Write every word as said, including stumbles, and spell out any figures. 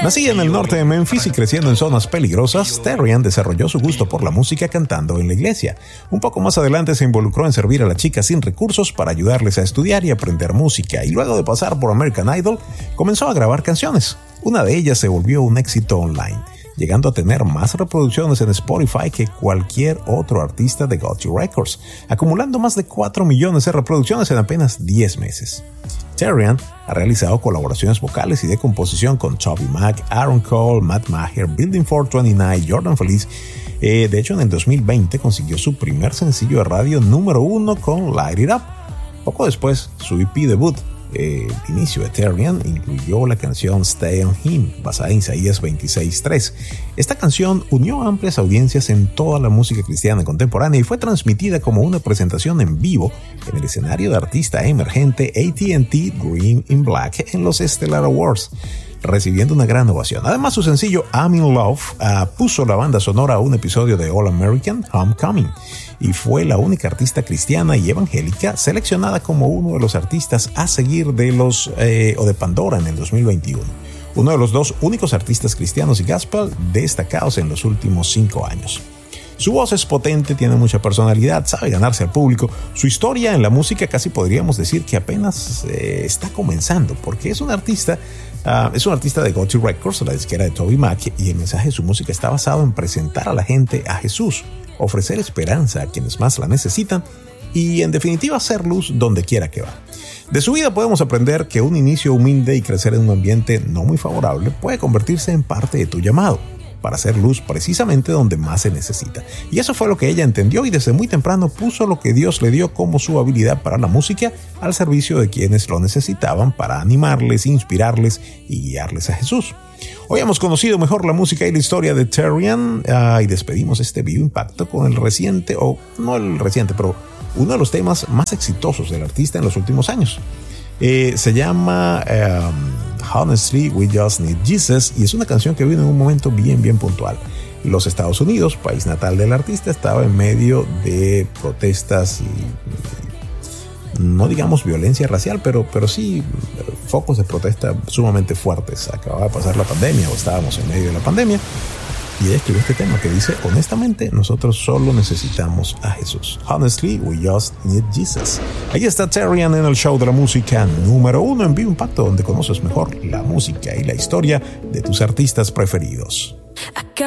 Nacida en el norte de Memphis y creciendo en zonas peligrosas, Terrian desarrolló su gusto por la música cantando en la iglesia. Un poco más adelante se involucró en servir a las chicas sin recursos para ayudarles a estudiar y aprender música, y luego de pasar por American Idol, comenzó a grabar canciones. Una de ellas se volvió un éxito online, llegando a tener más reproducciones en Spotify que cualquier otro artista de Got You Records, acumulando más de cuatro millones de reproducciones en apenas diez meses. Terrian ha realizado colaboraciones vocales y de composición con Toby Mac, Aaron Cole, Matt Maher, Building four twenty-nine, Jordan Feliz. Eh, de hecho, en el dos mil veinte consiguió su primer sencillo de radio número uno con Light It Up. Poco después, su E P debut, Eh, el inicio de Terrian, incluyó la canción Stay on Him, basada en Isaías veintiséis tres. Esta canción unió a amplias audiencias en toda la música cristiana contemporánea y fue transmitida como una presentación en vivo en el escenario de artista emergente A T and T Green in Black en los Stellar Awards, recibiendo una gran ovación. Además, su sencillo I'm in Love uh, puso la banda sonora a un episodio de All American Homecoming y fue la única artista cristiana y evangélica seleccionada como uno de los artistas a seguir de los eh, o de Pandora en el dos mil veintiuno. Uno de los dos únicos artistas cristianos y gospel destacados en los últimos cinco años. Su voz es potente, tiene mucha personalidad, sabe ganarse al público. Su historia en la música casi podríamos decir que apenas eh, está comenzando, porque es un artista Uh, es un artista de Got You Records, la disquera de Toby Mac, y el mensaje de su música está basado en presentar a la gente a Jesús, ofrecer esperanza a quienes más la necesitan y, en definitiva, hacer luz donde quiera que va. De su vida podemos aprender que un inicio humilde y crecer en un ambiente no muy favorable puede convertirse en parte de tu llamado, para hacer luz precisamente donde más se necesita. Y eso fue lo que ella entendió y desde muy temprano puso lo que Dios le dio como su habilidad para la música al servicio de quienes lo necesitaban para animarles, inspirarles y guiarles a Jesús. Hoy hemos conocido mejor la música y la historia de Terrian uh, y despedimos este video impacto con el reciente, o no el reciente, pero uno de los temas más exitosos del artista en los últimos años. Eh, se llama um, Honestly We Just Need Jesus y es una canción que vino en un momento bien bien puntual. Los Estados Unidos, país natal del artista, estaba en medio de protestas y, no digamos violencia racial, pero, pero sí focos de protesta sumamente fuertes. Acababa de pasar la pandemia o estábamos en medio de la pandemia y ella escribió este tema que dice: honestamente, nosotros solo necesitamos a Jesús. Honestly, we just need Jesus. Ahí está Terrian en el show de la música número uno en Vivo Impacto, donde conoces mejor la música y la historia de tus artistas preferidos.